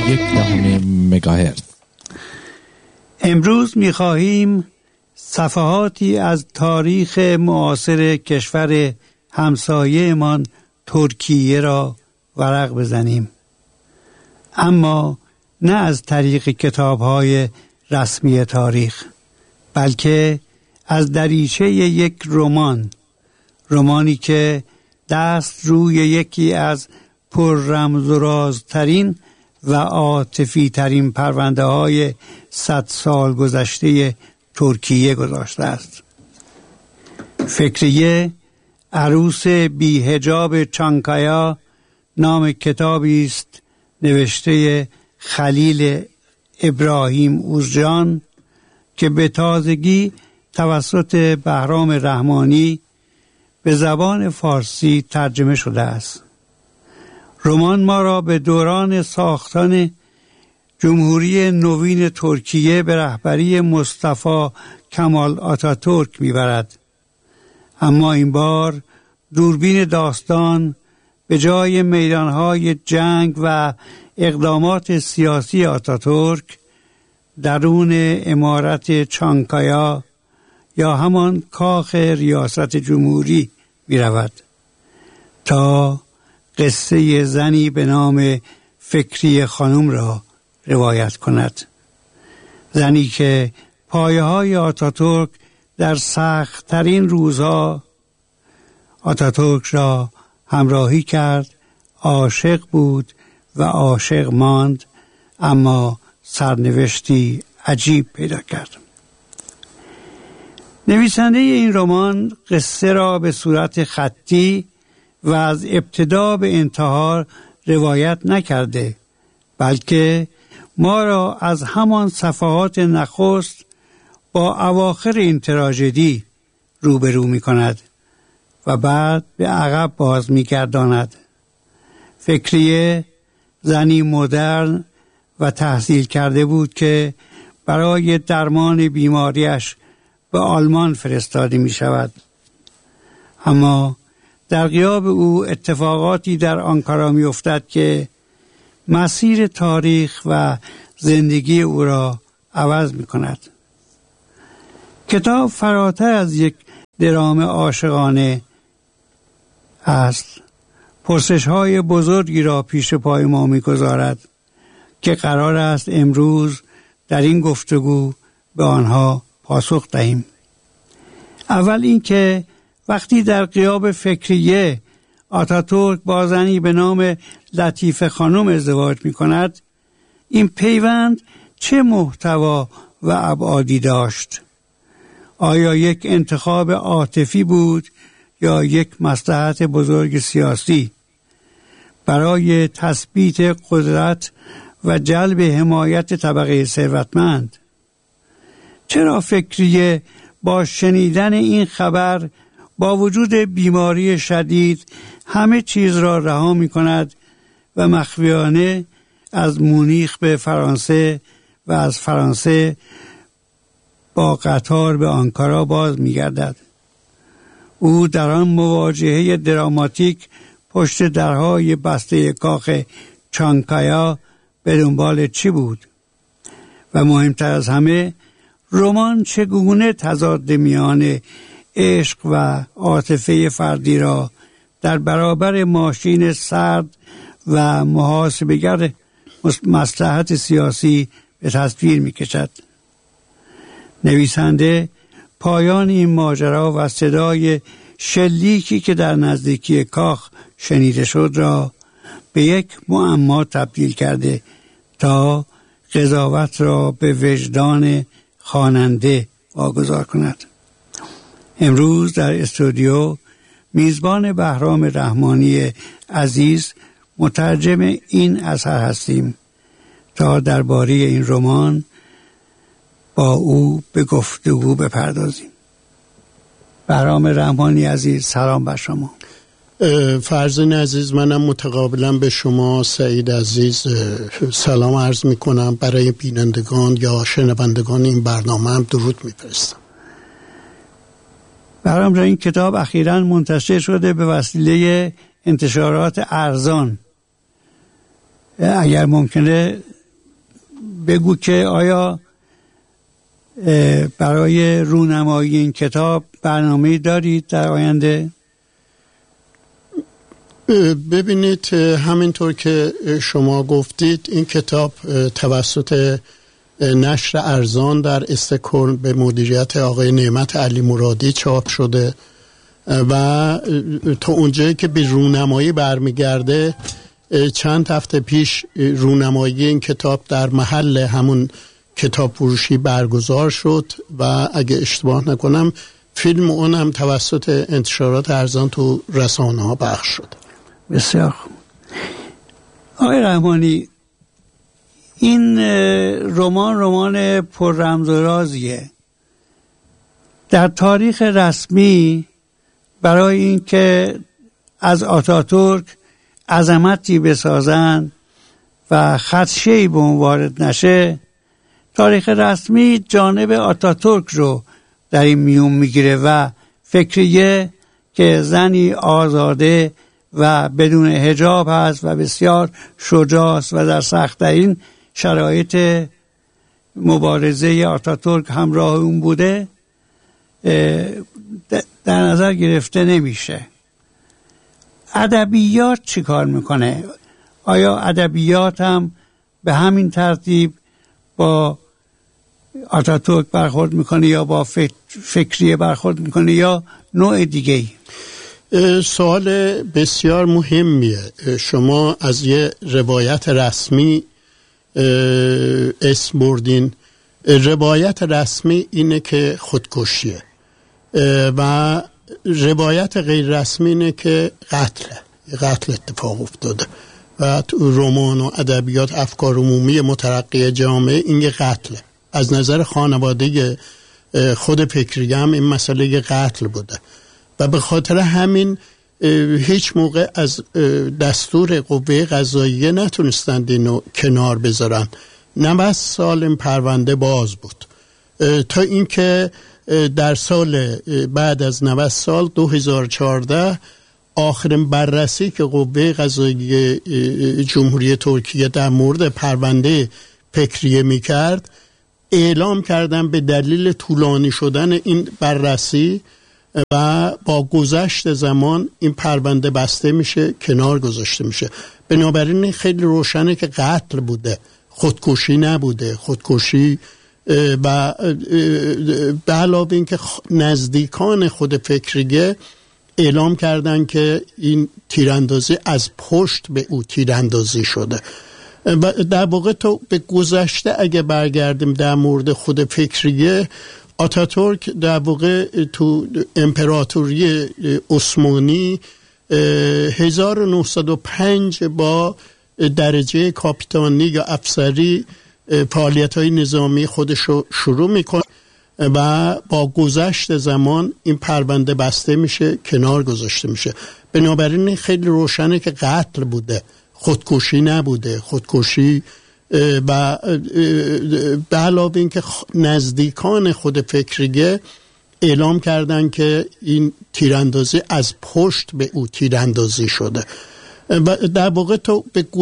مگاهرتز. امروز می‌خواهیم صفحاتی از تاریخ معاصر کشور همسایه‌مان ترکیه را ورق بزنیم، اما نه از طریق کتاب‌های رسمی تاریخ، بلکه از دریچه یک رمانی که دست روی یکی از پر رمز و رازترین و عاطفی ترین پرونده های 100 سال گذشته ترکیه گذاشته است. فکریه عروس بی حجاب چانکایا نام کتابی است نوشته خلیل ابراهیم اوزجان که به تازگی توسط بهرام رحمانی به زبان فارسی ترجمه شده است. رمان ما را به دوران ساختن جمهوری نوین ترکیه به رهبری مصطفی کمال آتاتورک میبرد، اما این بار دوربین داستان به جای میدانهای جنگ و اقدامات سیاسی آتاتورک درون عمارت چانکایا یا همان کاخ ریاست جمهوری می رود تا قصه زنی به نام فکریه خانم را روایت کند. زنی که پایه های آتاتورک در سخت ترین روزها آتاتورک را همراهی کرد، عاشق بود و عاشق ماند، اما سرنوشتی عجیب پیدا کرد. نویسنده این رمان قصه را به صورت خطی و از ابتدا به انتها روایت نکرده، بلکه ما را از همان صفحات نخست با اواخر این تراژدی روبرو می کند و بعد به عقب باز می گرداند. فکریه زنی مدرن و تحصیل کرده بود که برای درمان بیماریش به آلمان فرستاده می شود، اما در غیاب او اتفاقاتی در آنکارا می افتد که مسیر تاریخ و زندگی او را عوض می کند. کتاب فراتر از یک درام عاشقانه است. پرسش های بزرگی را پیش پای ما می گذارد که قرار است امروز در این گفتگو به آنها پاسخ دهیم. اول اینکه وقتی در غیاب فکریه آتاتورک با زنی به نام لطیفه خانم ازدواج می کند، این پیوند چه محتوا و ابعادی داشت؟ آیا یک انتخاب عاطفی بود یا یک مصلحت بزرگ سیاسی برای تثبیت قدرت و جلب حمایت طبقه ثروتمند؟ چرا فکریه با شنیدن این خبر با وجود بیماری شدید همه چیز را رها می کند و مخفیانه از مونیخ به فرانسه و از فرانسه با قطار به آنکارا باز می گردد؟ او در آن مواجهه دراماتیک پشت درهای بسته کاخ چانکایا به دنبال چی بود؟ و مهمتر از همه، رمان چگونه تضاد میان عشق و عاطفه فردی را در برابر ماشین سرد و محاسبه‌گر مصلحت سیاسی به تصویر می‌کشد؟ نویسنده پایان این ماجرا و صدای شلیکی که در نزدیکی کاخ شنیده شد را به یک معما تبدیل کرده تا قضاوت را به وجدان خواننده واگذار کند. امروز در استودیو میزبان بهرام رحمانی عزیز مترجم این اثر هستیم تا درباره این رمان با او به گفتگو بپردازیم. بهرام رحمانی عزیز، سلام بر شما. فرزین عزیز، منم متقابلا به شما سعید عزیز سلام عرض می کنم. برای بینندگان یا شنوندگان این برنامه هم درود می فرستم. بهرام جان، این کتاب اخیراً منتشر شده به وسیله انتشارات ارزان. اگر ممکنه بگو که آیا برای رونمایی این کتاب برنامه‌ای دارید در آینده؟ ببینید، همینطور که شما گفتید این کتاب توسط نشر ارزان در استکهلم به مدیریت آقای نعمت علی مرادی چاپ شده و تا اونجایی که به رونمایی برمیگرده، چند هفته پیش رونمایی این کتاب در محل همون کتاب فروشی برگزار شد و اگه اشتباه نکنم فیلم اون هم توسط انتشارات ارزان تو رسانه ها پخش شد. بسیار خوب. آقای رحمانی، این رمان پر رمز و رازیه. در تاریخ رسمی برای اینکه از آتاتورک عظمتی بسازن و خدشه‌ای به اون وارد نشه، تاریخ رسمی جانب آتاتورک رو در این میون میگیره و فکریه که زنی آزاده و بدون حجاب هست و بسیار شجاع است و در سخت‌ترین شرایط مبارزه آتاتورک همراه اون بوده در نظر گرفته نمیشه. ادبیات چی کار میکنه؟ آیا ادبیات هم به همین ترتیب با آتاتورک برخورد میکنه یا با فکریه برخورد میکنه یا نوع دیگه‌ای؟ سوال بسیار مهمیه. شما از یه روایت رسمی اسم بردین. روایت رسمی اینه که خودکشیه و روایت غیر رسمی اینه که قتل اتفاق افتاده و تو رمان و ادبیات افکار عمومی مترقی جامعه این یه قتله. از نظر خانواده خود فکریه هم این مسئله قتل بوده و به خاطر همین هیچ موقع از دستور قوه قضاییه نتونستند اینو کنار بذارن. 90 سال این پرونده باز بود تا اینکه در سال بعد از 90 سال 2014 آخرین بررسی که قوه قضاییه جمهوری ترکیه در مورد پرونده فکریه میکرد، اعلام کردن به دلیل طولانی شدن این بررسی و با گذشت زمان این پرونده بسته میشه، کنار گذاشته میشه. بنابراین خیلی روشنه که قتل بوده، خودکشی نبوده. خودکشی و به علاوه این که نزدیکان خود فکریه اعلام کردن که این تیراندازی از پشت به او تیراندازی شده. و در واقع تو به گذشته اگه برگردیم در مورد خود فکریه، آتاتورک در واقع تو امپراتوری عثمانی 1905 با درجه کاپیتانی یا افسری فعالیت‌های نظامی خودش رو شروع میکنه و با گذشت زمان این پرونده بسته میشه، کنار گذاشته میشه. بنابراین خیلی روشنه که قتل بوده، خودکشی نبوده. خودکشی و به علاوه این که نزدیکان خود فکریه اعلام کردن که این تیراندازی از پشت به او تیراندازی شده و در واقع تو به